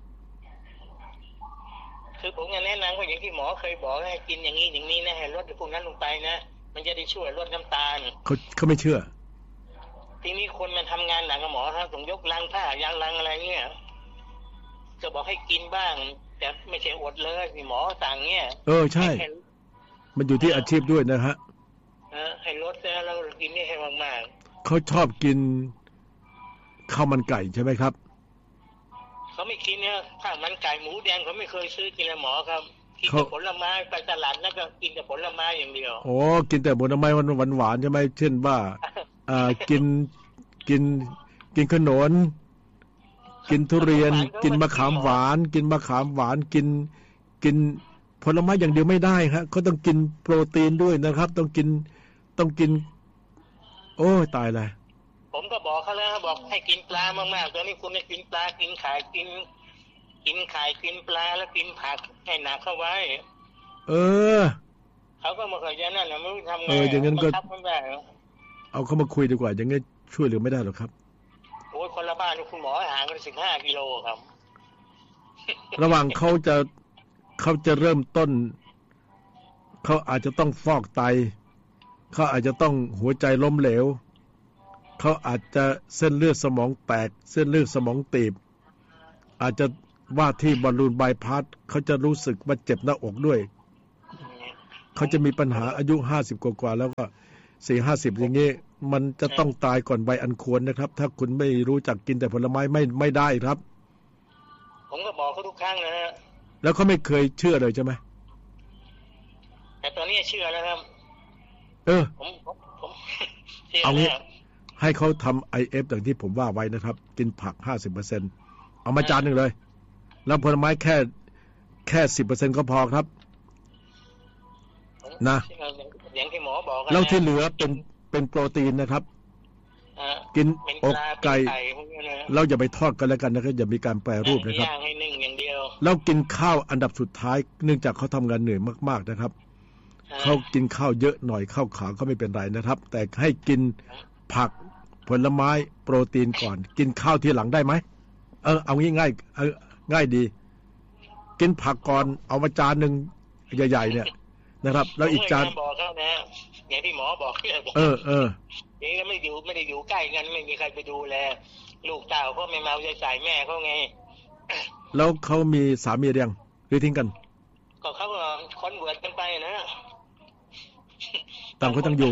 คือผมจะแนะนำว่าอย่างที่หมอเคยบอกให้กินอย่างนี้อย่างนี้นะให้ลดพวกนั้นลงไปนะมันจะได้ช่วยลดน้ำตาลเขาเขาไม่เชื่อทีนี้คนมันทำงานหนักกับหมอครับต้องยกลังผ้ายางลังอะไรเนี่ยจะบอกให้กินบ้างแต่ไม่ใช่อดเลยหมอสั่งเนี่ยเออใช่มันอยู่ที่อาชีพด้วยนะฮะเออให้ลดแล้วเรากินนี่ให้มากๆเขาชอบกินข้าวมันไก่ใช่ไหมครับเขาไม่กินเนี่ยข้าวมันไก่หมูแดงเขาไม่เคยซื้อกินเลยหมอครับกินแต่ผลไม้ไปตลาดนั่นก็กินแต่ผลไม้อย่างเดียวโอ้กินแต่ผลไม้หวานหวานใช่ไหมเช่นว่าอ่ากินกินกินขนมกินทุเรียนกินมะขามหวานกินมะขามหวานกินกินผลไม้อย่างเดียวไม่ได้ฮะเขาต้องกินโปรตีนด้วยนะครับต้องกินต้องกินโอ้ตายเลยผมก็บอกเขาแล้วบอกให้กินปลามากๆตอนนี้คุณให้กินปลากินไข่กินกินไข่กินปลาแล้วกินผักให้หนักเข้าไว้เออเขาก็มาเคยยันนั่นนะไม่รู้ทำไงเอออย่างนั้นก็เอาเขามาคุยดีกว่าอย่างงี้ช่วยเหลือไม่ได้หรอกครับโอ้ยคนละบ้านคุณหมอห่างกันสิบห้ากิโลครับระหว่างเขาจะเขาจะเริ่มต้นเขาอาจจะต้องฟอกไตเขาอาจจะต้องหัวใจล้มเหลวเขาอาจจะเส้นเลือดสมองแตกเส้นเลือดสมองตีบอาจจะว่าที่บอลลูนบายพาสเขาจะรู้สึกว่าเจ็บหน้าอกด้วยเขาจะมีปัญหาอายุห้าสิบกว่าๆแล้วก็สี่ห้าสิบอย่างนี้มันจะต้องตายก่อนใบอันควรนะครับถ้าคุณไม่รู้จักกินแต่ผลไม้ไม่ไม่ได้ครับผมก็บอกเขาทุกครั้งนะฮะแล้วเขาไม่เคยเชื่อเลยใช่ไหมแต่ตอนนี้เชื่อแล้วครับเออผมผมเอางี้ให้เขาทำ ไอ เอฟ อย่างที่ผมว่าไว้นะครับกินผัก ห้าสิบเปอร์เซ็นต์ เอามาจานหนึ่งเลยแล้วผลไม้แค่แค่ สิบเปอร์เซ็นต์ ก็พอครับนะอย่างที่หมอบอกแล้วที่เหลือเป็นเป็นโปรตีนนะครับกินอกไก่เราอย่าไปทอดกันแล้วกันนะครับอย่ามีการแปรรูปนะครับย่างให้นึ่งอย่างเดียวแล้วกินข้าวอันดับสุดท้ายเนื่องจากเขาทำงานเหนื่อยมากๆนะครับเขากินข้าวเยอะหน่อยข้าวขาวก็ไม่เป็นไรนะครับแต่ให้กินผักผลไม้โปรตีนก่อนกินข้าวทีหลังได้ไหมเออเอางี้ง่ายเออง่ายดีกินผักก่อนเอามาจานหนึ่งใหญ่ๆเนี่ยนะครับแล้วอีกจานบอกเขานะอย่างที่หมอบอกเออเออนี่ก็ไม่อยู่ไม่ได้อยู่ใกล้กันไม่มีใครไปดูแลลูกเต่าก็ไม่มาใจใส่แม่เขาไงแล้วเขามีสามีเรียงหรือทิ้งกันก็เขาคอนเวิร์ตกันไปนะต่างคนต่างอยู่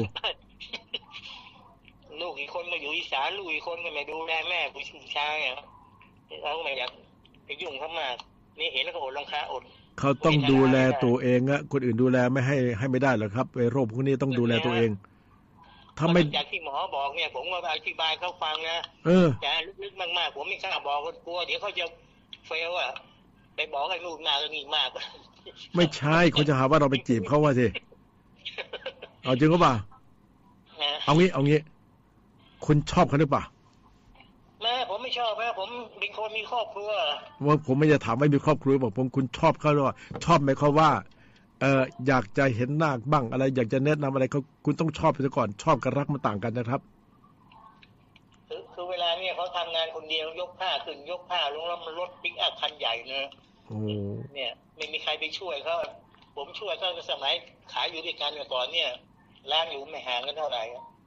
ลูกอีกคนก็อยู่อีสานลูกอีกคนก็ไม่ดูแลแม่ผู้ชายอ่ะเราก็ไม่อยากไปยุ่งเขามากนี่เห็นแล้วก็อดรำคาญอดเขาต้องดูแลตัวเองอะคนอื่นดูแลไม่ให้ให้ไม่ได้หรอกครับไอ้โรคพวกนี้ต้องดูแลตัวเองถ้าไม่จากที่หมอบอกเนี่ยผมก็อธิบายเขาฟังนะเออแต่ลึกๆมากๆผมไม่กล้าบอกกลัวเดี๋ยวเขาจะเฟลอ่ะไปบอกให้ลูกหน้าก็นี่มากไม่ใช่เขาจะหาว่าเราไปจีบเขาว่าสิเอาจริงก็ป่ะเอางี้เอางี้คุณชอบเขาหรือเปล่าแม่ผมไม่ชอบแม่ผมเป็นคนมีครอบครัวว่าผมไม่จะถามว่ามีครอบครัวบอกผมคุณชอบเขาหรือเปล่าชอบไหมเขาว่าเอออยากจะเห็นหน้าบ้างอะไรอยากจะแนะนำอะไรเขาคุณต้องชอบไปซะก่อนชอบกับรักมันต่างกันนะครับคือคือเวลาเนี่ยเขาทำงานคนเดียวยกผ้าขึ้นยกผ้าลงแล้วมันรถปิกอัพคันใหญ่นะโอ้เนี่ยไม่มีใครไปช่วยเขาผมช่วยเขาสมัยขายอยู่ด้วยกันก่อนเนี่ยร้านอยู่ไม่ห่างกันเท่าไหร่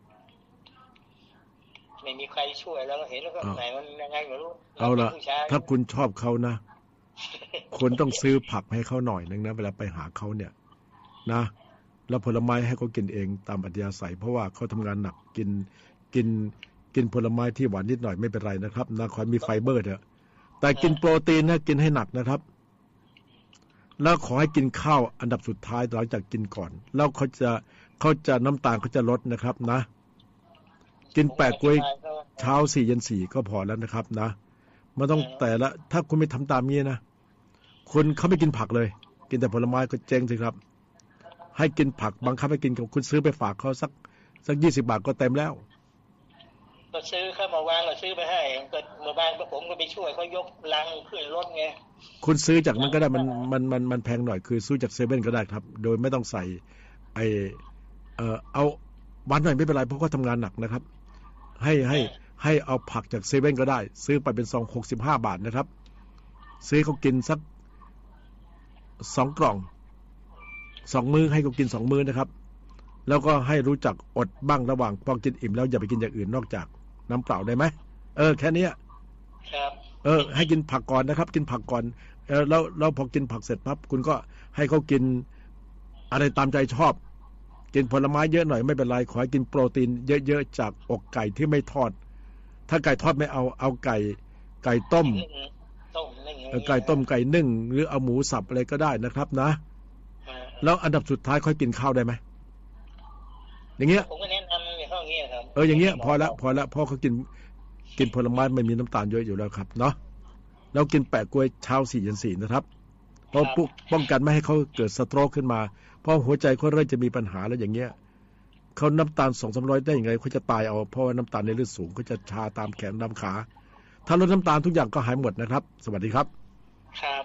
ไม่มีใครช่วยแล้วเห็นแล้วก็ไหนมันยังไงไม่รู้เอาละถ้าคุณชอบเขานะคุณต้องซื้อผักให้เขาหน่อยนึงนะเวลาไปหาเขาเนี่ยนะแล้วผลไม้ให้เขากินเองตามอัธยาศัยเพราะว่าเขาทำงานหนักกินกินกินผลไม้ที่หวานนิดหน่อยไม่เป็นไรนะครับนะขอให้มีไฟเบอร์เถอะแต่กินโปรตีนนะกินให้หนักนะครับแล้วขอให้กินข้าวอันดับสุดท้ายหลังจากกินก่อนแล้วเขาจะเขาจะน้ำตาลเขาจะลดนะครับนะกินแปดกล้วยเช้าสี่เย็นสี่ก็พอแล้วนะครับนะไม่ต้องแต่ละถ้าคุณไม่ทำตามนี้นะคนเขาไม่กินผักเลยกินแต่ผลไม้ก็เจ๊งสิครับให้กินผักบังคับให้กินคุณซื้อไปฝากเขาสักสักยี่สิบบาทก็เต็มแล้วก็ซื้อเข้ามาวางก็ซื้อไปให้ก็เมื่อบ้านผมก็ไปช่วยเขายกลังขึ้นรถไงคุณซื้อจากนั้นก็ได้มันมันมันมันแพงหน่อยคือซื้อจากเซเว่นก็ได้ครับโดยไม่ต้องใส่ไอเออเอาวันหน่อยไม่เป็นไรเพราะเขาทำงานหนักนะครับให้ให้ให้เอาผักจากเซเว่นก็ได้ซื้อไปเป็นซองหกสิบห้าบาทนะครับซื้อเขากินสักสองกล่องสองมื้อให้เขากินสองมื้อนะครับแล้วก็ให้รู้จักอดบ้างระหว่างพอกินอิ่มแล้วอย่าไปกินอย่างอื่นนอกจากน้ำเปล่าได้ไหมเออแค่นี้ครับเออให้กินผักก่อนนะครับกินผักก่อนเออแล้วแล้วพอกินผักเสร็จปั๊บคุณก็ให้เขากินอะไรตามใจชอบกินผลไม้เยอะหน่อยไม่เป็นไรขอให้กินโปรตีนเยอะๆจากอกไก่ที่ไม่ทอดถ้าไก่ทอดไม่เอาเอาไก่ไก่ต้มไก่ต้มไก่นึ่งหรือเอาหมูสับอะไรก็ได้นะครับนะแล้วอันดับสุดท้ายค่อยกินข้าวได้ไหมอย่างเงี้ยผมก็แนะนำอย่างเงี้ยครับเอออย่างเงี้ยพอละพอละพ่อเขากินกินผลไม้ไม่มีน้ำตาลเยอะอยู่แล้วครับเนาะแล้วกินแปะกล้วยเช้าสี่เย็นสี่นะครับเพราะป้องกันไม่ให้เขาเกิดสโตรกขึ้นมาเพราะหัวใจเขาเริ่มจะมีปัญหาแล้วอย่างเงี้ยเขาน้ำตาลสองสามร้อยได้ยังไงเขาจะตายเอาเพราะว่าน้ำตาลในเลือดสูงเขาจะชาตามแขนตามขาถ้าลดน้ำตาลทุกอย่างก็หายหมดนะครับสวัสดีครับครับ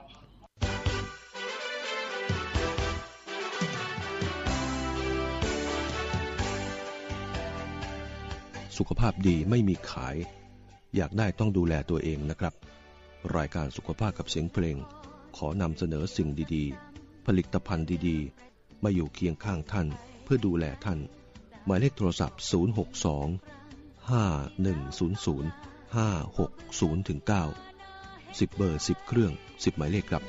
สุขภาพดีไม่มีขายอยากได้ต้องดูแลตัวเองนะครับรายการสุขภาพกับเสียงเพลงขอนำเสนอสิ่งดีๆผลิตภัณฑ์ดีๆมาอยู่เคียงข้างท่านเพื่อดูแลท่านหมายเลขโทรศัพท์ศูนย์ หก สอง ห้า หนึ่ง ศูนย์ ศูนย์ ห้า หก ศูนย์ ถึง เก้า สิบเบอร์สิบเครื่องสิบหมายเลขครับ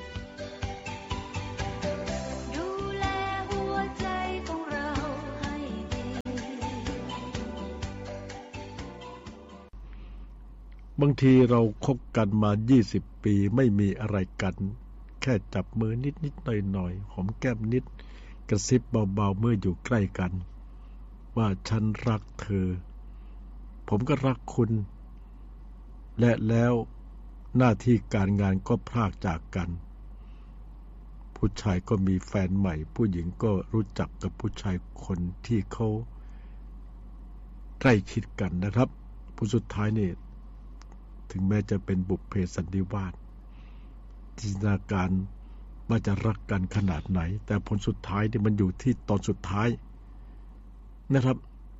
บางทีเราคบกันมายี่สิบปีไม่มีอะไรกันแค่จับมือนิดๆหน่อยๆหอมแก้มนิดกระซิบเบาๆเมื่ออยู่ใกล้กันว่าฉันรักเธอผมก็รักคุณและแล้วหน้าที่การงานก็พรากจากกันผผู้ชายก็มีแฟนใหม่ผู้หญิงก็รู้จักกับผู้ชายคนที่เขาใกล้ชิดกันนะครับผู้สุดท้ายนี่ถึงแม้จะเป็นบุพเพสันนิวาสจินตนาการว่าจะรักกันขนาดไหนแต่ผลสุดท้ายนี่มันอยู่ที่ตอนสุดท้ายนะครับ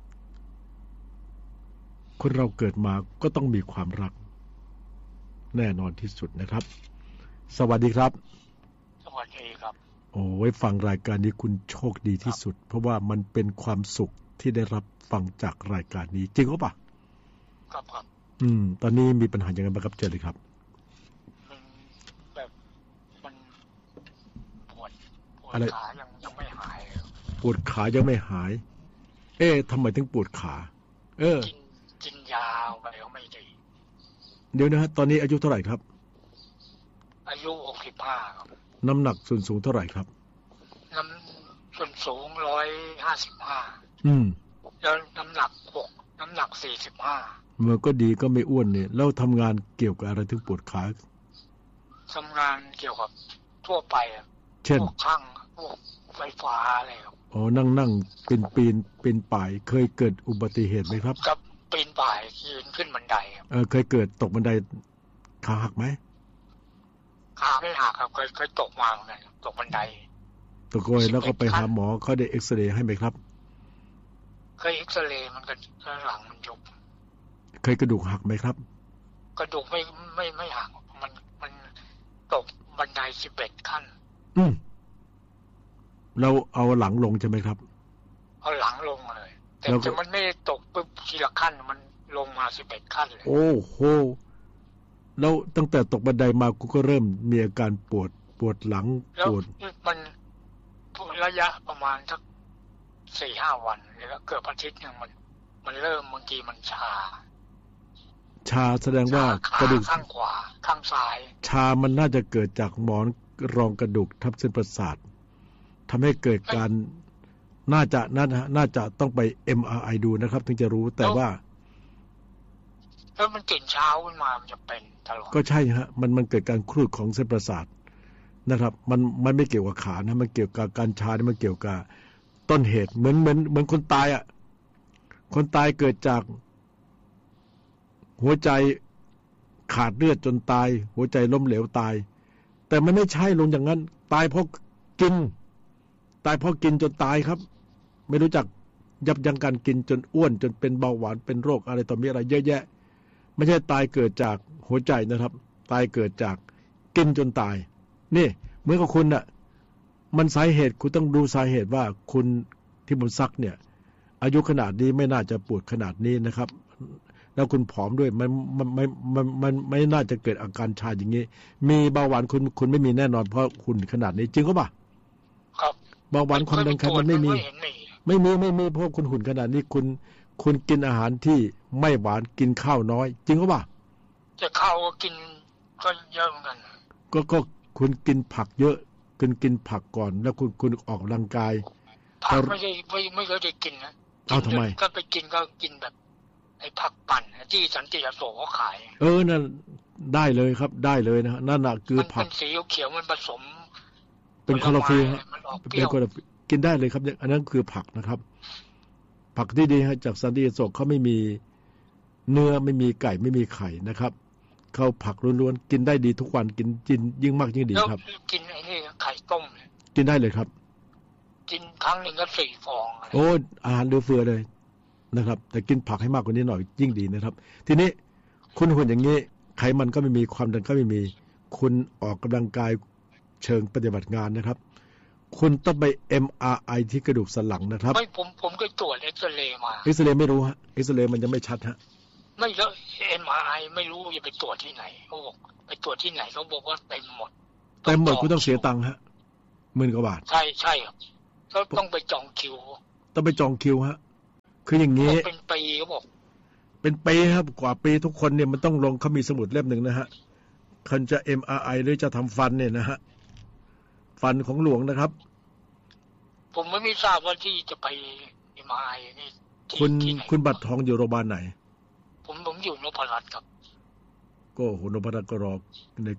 คนเราเกิดมาก็ต้องมีความรักแน่นอนที่สุดนะครับสวัสดีครับสวัสดีครับโอ้ยฟังรายการนี้คุณโชคดีที่สุดเพราะว่ามันเป็นความสุขที่ได้รับฟังจากรายการนี้จริงหรือเปล่าครับครับอืมตอนนี้มีปัญหาอย่างไรบ้างครับเจอเลยครับมันแบบมันปวดปวดขายังยังไม่หายปวดขายังไม่หายเอ๊ะทำไมถึงปวดขาเออกินกินยาไปก็ไม่ดีเดี๋ยวนะฮะตอนนี้อายุเท่าไหร่ครับอายุหกสิบห้าครับน้ำหนักส่วนสูงเท่าไหร่ครับน้ำส่วนสูงร้อยห้าสิบห้าอืมแล้วน้ำหนักหกน้ำหนักสี่สิบห้าเมื่อก็ดีก็ไม่อ้วนเนี่ยแล้วทำงานเกี่ยวกับอะไรถึงปวดขาทำงานเกี่ยวกับทั่วไปเช่นพวกช่างพวกไฟฟ้าอะไรครับอ๋อนั่งนั่งเป็นปีนเป็นป่ายเคยเกิดอุบัติเหตุไหมครับกับปีนป่ายยืนขึ้นบันไดเออเคยเกิดตกบันไดขาหักไหมขาไม่หักครับเคยเคยตกมาเหมือนกันตกบันไดตกเลยแล้วก็ไปหาหมอเขาได้เอ็กซเรย์ให้ไหมครับเคยเอ็กซเรย์มันก็หลังมันยุบเคยกระดูกหักไหมครับกระดูกไม่ไม่ไม่หักมันมันตกบันไดสิบเอ็ดขั้นอืมเราเอาหลังลงใช่ไหมครับเอาหลังลงเลยแต่แต่มันไม่ตกปุ๊บทีละขั้นมันลงมาสิบเอ็ดขั้นเลยโอ้โหแล้วตั้งแต่ตกบันไดมากูก็เริ่มมีอาการปวดปวดหลังปวดมันระยะประมาณสักสี่ห้าวันแล้วเกือบอาทิตย์นึงมันมันเริ่มบางทีมันชาชาแสดงว่ากระดูกข้างขวาข้างซ้ายชามันน่าจะเกิดจากหมอนรองกระดูกทับเส้นประสาททำให้เกิดการน่าจะนั่นฮะน่าจะต้องไป เอ็ม อาร์ ไอ ดูนะครับถึงจะรู้แต่ว่าแล้วมันตื่นเช้าขึ้นมามันจะเป็นตลอดก็ใช่ฮะมันมันเกิดการครูดของเส้นประสาทนะครับมันมันไม่เกี่ยวกับขานะมันเกี่ยวกับการชาเนี่ยมันเกี่ยวกับต้นเหตุเหมือนเหมือนเหมือนคนตายอ่ะคนตายเกิดจากหัวใจขาดเลือดจนตายหัวใจล้มเหลวตายแต่มันไม่ใช่ลงอย่างนั้นตายเพราะกินตายเพราะกินจนตายครับไม่รู้จักยับยั้งการกินจนอ้วนจนเป็นเบาหวานเป็นโรคอะไรต่อมีอะไรเยอะแยะไม่ใช่ตายเกิดจากหัวใจนะครับตายเกิดจากกินจนตายนี่เหมือนกับคุณน่ะมันสาเหตุคุณต้องดูสาเหตุว่าคุณที่ผมซักเนี่ยอายุขนาดนี้ไม่น่าจะปวดขนาดนี้นะครับแล้วคุณผอมด้วยมันมันมันมันมันไม่น่าจะเกิดอาการชาอย่างนี้มีเบาหวานคุณคุณไม่มีแน่นอนเพราะคุณขนาดนี้จริงหรือเปล่าครับเบาหวานความดันไขมันไม่มีไม่มีไม่มีเพราะคุณหุ่นขนาดนี้คุณคุณกินอาหารที่ไม่หวานกินข้าวน้อยจริงหรือเปล่าจะข้าวก็กินก็เยอะเหมือนกันก็ก็คุณกินผักเยอะคุณกินผักก่อนแล้วคุณคุณออกกำลังกายผักไม่ใช่ไม่ไม่เคยได้กินนะเอาทำไมก็ไปกินก็กินแบบไอ้ผักปั่นที่สันติอโศกเขาขายเออนั่นได้เลยครับได้เลยนะนั่นน่ะคือผักมันสีเขียวมันผสมเป็นคลอโรฟิลล์เป็นคลอโรฟิลล์กินได้เลยครับอันนั้นคือผักนะครับผักที่ดีฮะจากสันติอโศกเขาไม่มีเนื้อไม่มีไก่ไม่มีไข่นะครับเขาผักล้วนๆกินได้ดีทุกวันกินกินยิ่งมากยิ่งดีครับกินไอ้นี่ไข่ต้มกินได้เลยครับกินครั้งหนึ่งก็สี่ฟองโอ้อาหารเหลือเฟือเลยนะครับแต่กินผักให้มากกว่านี้หน่อยยิ่งดีนะครับทีนี้คุณหุ่นอย่างนี้ไขมันก็ไม่มีความดันก็ไม่มีคุณออกกำลังกายเชิงปฏิบัติงานนะครับคุณต้องไป เอ็ม อาร์ ไอ ที่กระดูกสันหลังนะครับไม่ผมผมก็ตรวจเอ็กซเรย์มาเอ็กซเรย์ไม่รู้ฮะเอ็กซเรย์มันยังไม่ชัดฮะไม่แล้ว เอ็ม อาร์ ไอ ไม่รู้จะไปตรวจที่ไหนเขาบอกไปตรวจที่ไหนเขาบอกว่าเต็มหมดเต็มหมดคุณต้องเสียตังค์ฮะหมื่นกว่าบาทใช่ใช่ครับก็ต้องไปจองคิวต้องไปจองคิวฮะคืออย่างนี้เป็นปีเขาบอกเป็นปีครับกว่าปีทุกคนเนี่ยมันต้องลงเขามีสมุดเล่มหนึ่งนะฮะคันจะ เอ็ม อาร์ ไอ หรือจะทำฟันเนี่ยนะฮะฟันของหลวงนะครับผมไม่ทราบว่าที่จะไป เอ็ม อาร์ ไอ นี่คุณคุณบัตรทองอยู่โรงพยาบาลไหนผมผมอยู่นพรัตน์ครับก็โหนพรัตน์ก็รอใน